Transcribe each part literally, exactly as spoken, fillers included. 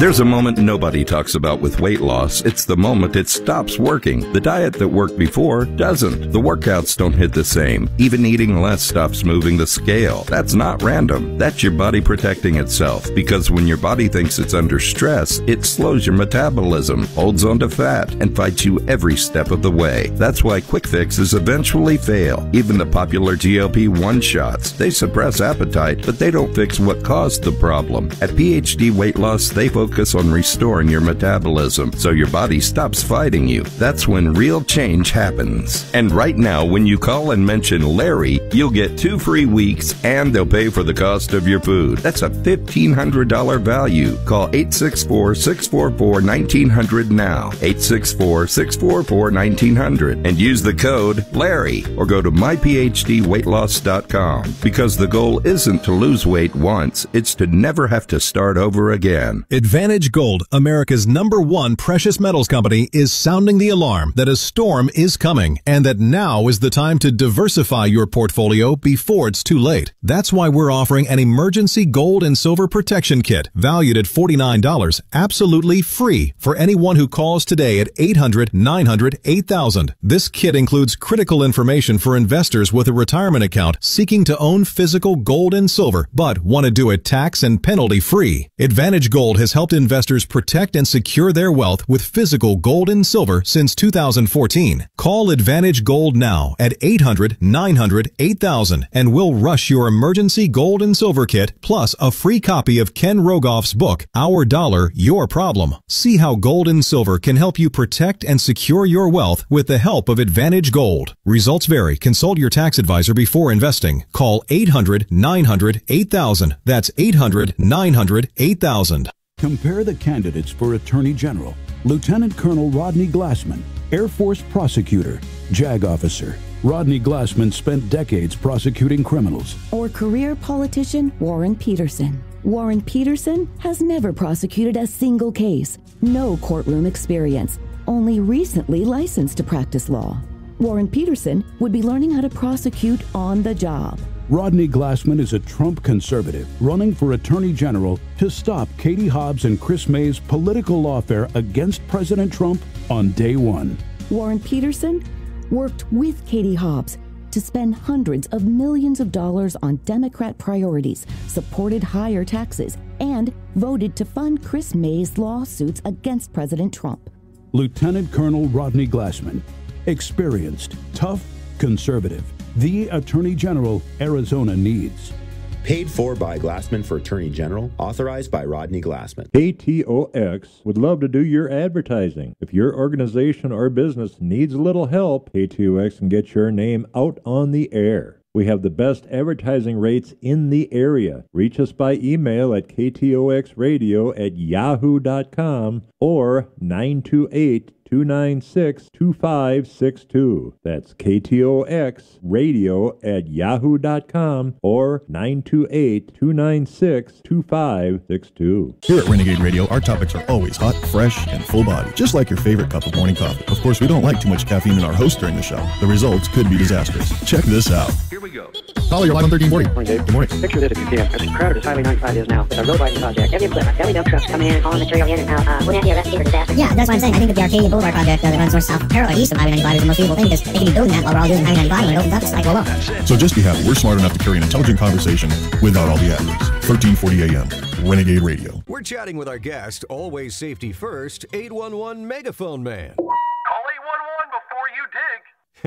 There's a moment nobody talks about with weight loss. It's the moment it stops working. The diet that worked before doesn't. The workouts don't hit the same. Even eating less stops moving the scale. That's not random. That's your body protecting itself. Because when your body thinks it's under stress, it slows your metabolism, holds onto fat, and fights you every step of the way. That's why quick fixes eventually fail. Even the popular G L P one shots. They suppress appetite, but they don't fix what caused the problem. At P H D Weight Loss, they focus on restoring your metabolism so your body stops fighting you. That's when real change happens. And right now, when you call and mention Larry, you'll get two free weeks and they'll pay for the cost of your food. That's a fifteen hundred dollars value. Call eight six four, six four four, one nine zero zero now. eight six four, six four four, one nine zero zero and use the code Larry or go to my p h d weight loss dot com because the goal isn't to lose weight once, it's to never have to start over again. Advantage Gold, America's number one precious metals company, is sounding the alarm that a storm is coming and that now is the time to diversify your portfolio before it's too late. That's why we're offering an emergency gold and silver protection kit valued at forty-nine dollars, absolutely free for anyone who calls today at eight hundred, nine hundred, eight thousand. This kit includes critical information for investors with a retirement account seeking to own physical gold and silver but want to do it tax and penalty free. Advantage Gold has helped investors protect and secure their wealth with physical gold and silver since two thousand fourteen. Call Advantage Gold now at eight hundred, nine hundred, eight thousand and we'll rush your emergency gold and silver kit plus a free copy of Ken Rogoff's book, Our Dollar, Your Problem. See how gold and silver can help you protect and secure your wealth with the help of Advantage Gold. Results vary. Consult your tax advisor before investing. Call eight hundred, nine hundred, eight thousand. That's eight hundred, nine hundred, eight thousand. Compare the candidates for Attorney General. Lieutenant Colonel Rodney Glassman, Air Force prosecutor, JAG officer. Rodney Glassman spent decades prosecuting criminals. Or career politician Warren Peterson. Warren Peterson has never prosecuted a single case. No courtroom experience. Only recently licensed to practice law. Warren Peterson would be learning how to prosecute on the job. Rodney Glassman is a Trump conservative running for Attorney General to stop Katie Hobbs and Chris May's political lawfare against President Trump on day one. Warren Peterson worked with Katie Hobbs to spend hundreds of millions of dollars on Democrat priorities, supported higher taxes, and voted to fund Chris May's lawsuits against President Trump. Lieutenant Colonel Rodney Glassman, experienced, tough, conservative. The Attorney General Arizona needs. Paid for by Glassman for Attorney General, authorized by Rodney Glassman. K T O X would love to do your advertising. If your organization or business needs a little help, K T O X can get your name out on the air. We have the best advertising rates in the area. Reach us by email at k t o x radio at yahoo dot com or nine two eight, two nine six, two five six two. That's K T O X radio at yahoo dot com or nine two eight, two nine six, two five six two. Here at Renegade Radio, our topics are always hot, fresh, and full body, just like your favorite cup of morning coffee. Of course, we don't like too much caffeine in our host during the show. The results could be disastrous. Check this out. Here we go. Caller, you're live on thirteen forty. Morning, Dave. Good morning. Picture this if you can. As crowded as Highway ninety-five is now, it's a road widening project. Every equipment, every dump trucks come in, hauling material in and out. Uh, wouldn't that be a recipe for disaster? Yeah, that's what I'm saying. I think that the Arcadia Boulevard project uh, that runs north south parallel east of Highway ninety-five is the most beautiful thing because they can be building that while we're all doing Highway ninety-five when it opens up. It's like, well, well. So just be happy, we're smart enough to carry an intelligent conversation without all the adlibs. thirteen forty A M, Renegade Radio. We're chatting with our guest, always safety first, eight one one Megaphone Man. Call eight one one before you dig.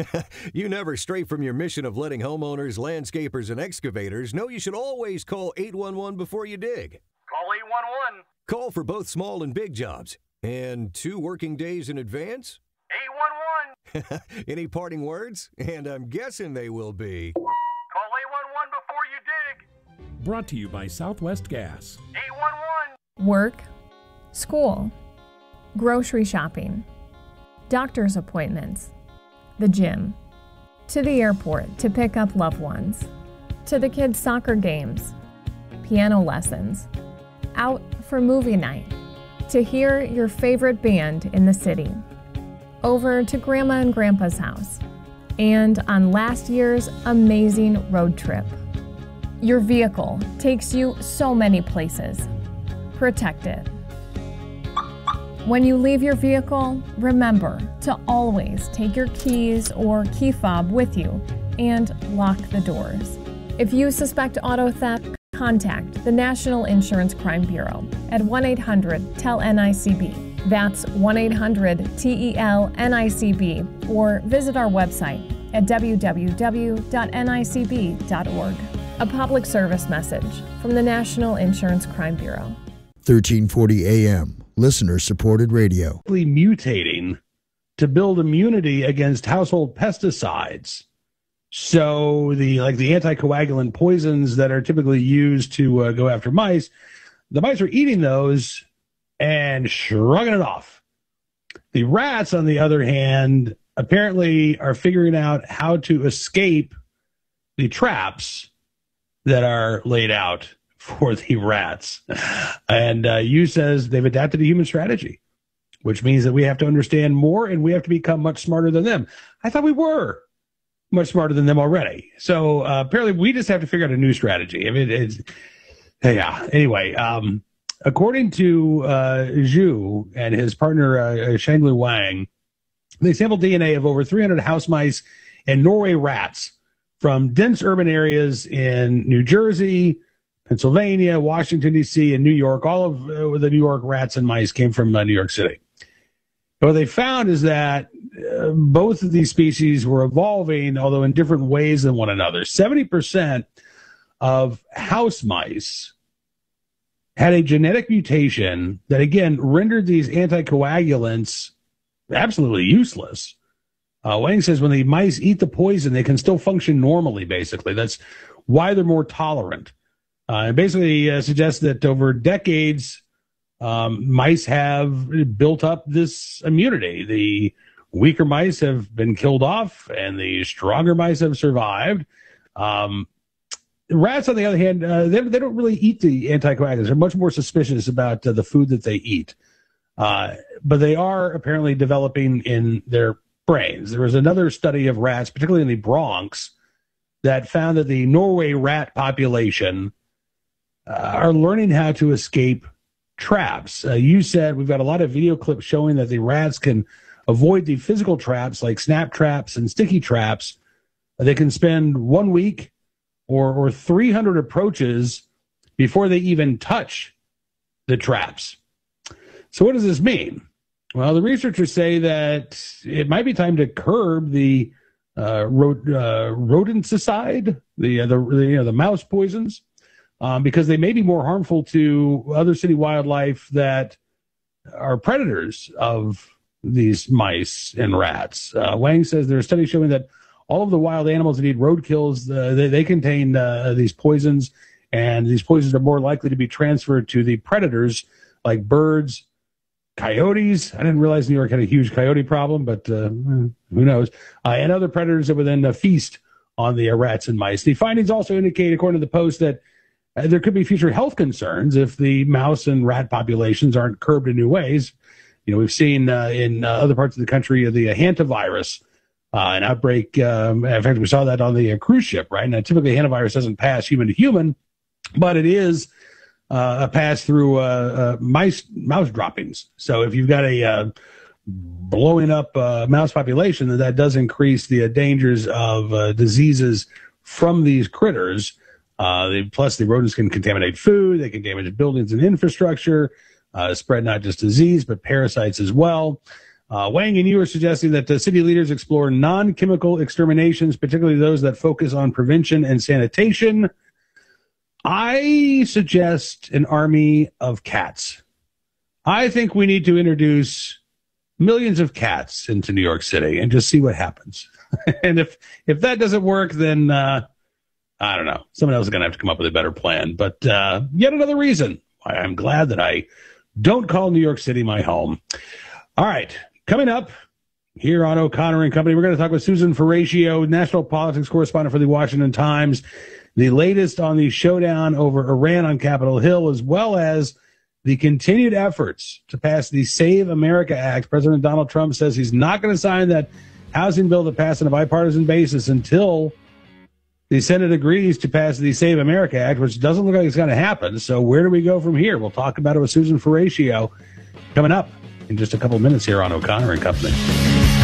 You never stray from your mission of letting homeowners, landscapers, and excavators know you should always call eight one one before you dig. Call eight one one. Call for both small and big jobs. And two working days in advance? eight one one. Any parting words? And I'm guessing they will be. Call eight one one before you dig. Brought to you by Southwest Gas. eight one one. Work, school, grocery shopping, doctor's appointments, the gym, to the airport to pick up loved ones, to the kids' soccer games, piano lessons, out for movie night, to hear your favorite band in the city, over to Grandma and Grandpa's house, and on last year's amazing road trip. Your vehicle takes you so many places. Protect it. When you leave your vehicle, remember to always take your keys or key fob with you and lock the doors. If you suspect auto theft, contact the National Insurance Crime Bureau at one eight hundred T E L N I C B. That's one eight hundred T E L N I C B, or visit our website at w w w dot n i c b dot org. A public service message from the National Insurance Crime Bureau. thirteen forty A M, listener-supported radio. Mutating to build immunity against household pesticides. So the like the anticoagulant poisons that are typically used to uh, go after mice, the mice are eating those and shrugging it off. The rats, on the other hand, apparently are figuring out how to escape the traps that are laid out for the rats. And uh, Yu says they've adapted a human strategy, which means that we have to understand more and we have to become much smarter than them. I thought we were much smarter than them already. So uh, apparently we just have to figure out a new strategy. I mean, it's, yeah. Anyway, um, according to uh, Zhu and his partner, uh, Shanglu Wang, they sampled D N A of over three hundred house mice and Norway rats from dense urban areas in New Jersey, Pennsylvania, Washington, D C, and New York. All of uh, the New York rats and mice came from uh, New York City. What they found is that uh, both of these species were evolving, although in different ways than one another. seventy percent of house mice had a genetic mutation that, again, rendered these anticoagulants absolutely useless. Uh, Wang says when the mice eat the poison, they can still function normally, basically. That's why they're more tolerant. Uh, and basically uh, suggests that over decades, um, mice have built up this immunity. The weaker mice have been killed off, and the stronger mice have survived. Um, rats, on the other hand, uh, they, they don't really eat the anticoagulants. They're much more suspicious about uh, the food that they eat. Uh, but they are apparently developing in their brains. There was another study of rats, particularly in the Bronx, that found that the Norway rat population uh, are learning how to escape traps. Uh, you said we've got a lot of video clips showing that the rats can avoid the physical traps like snap traps and sticky traps. They can spend one week or, or three hundred approaches before they even touch the traps. So what does this mean? Well, the researchers say that it might be time to curb the uh, rod- uh, rodenticide, the, uh, the, the, you know, the mouse poisons, um, because they may be more harmful to other city wildlife that are predators of these mice and rats. Uh, Wang says there are studies showing that all of the wild animals that eat roadkills, uh, they, they contain uh, these poisons, and these poisons are more likely to be transferred to the predators like birds, coyotes. I didn't realize New York had a huge coyote problem, but uh, who knows? Uh, and other predators that would then uh, feast on the uh, rats and mice. The findings also indicate, according to the Post, that uh, there could be future health concerns if the mouse and rat populations aren't curbed in new ways. You know, we've seen uh, in uh, other parts of the country uh, the uh, hantavirus, uh, an outbreak. Um, in fact, we saw that on the uh, cruise ship, right? Now, typically, hantavirus doesn't pass human to human, but it is Uh, a pass through uh, uh, mice mouse droppings. So if you've got a uh, blowing up uh, mouse population, then that does increase the uh, dangers of uh, diseases from these critters. Uh, they, plus, the rodents can contaminate food. They can damage buildings and infrastructure, uh, spread not just disease but parasites as well. Uh, Wang and you are suggesting that the city leaders explore non-chemical exterminations, particularly those that focus on prevention and sanitation. I suggest an army of cats. I think we need to introduce millions of cats into New York City and just see what happens. And if if that doesn't work, then uh, I don't know. Someone else is going to have to come up with a better plan. But uh, yet another reason why I'm glad that I don't call New York City my home. All right, coming up here on O'Connor and Company, we're going to talk with Susan Ferraccio, national politics correspondent for the Washington Times. The latest on the showdown over Iran on Capitol Hill, as well as the continued efforts to pass the Save America Act. President Donald Trump says he's not going to sign that housing bill to pass on a bipartisan basis until the Senate agrees to pass the Save America Act, which doesn't look like it's going to happen. So where do we go from here? We'll talk about it with Susan Ferraccio coming up in just a couple minutes here on O'Connor and Company.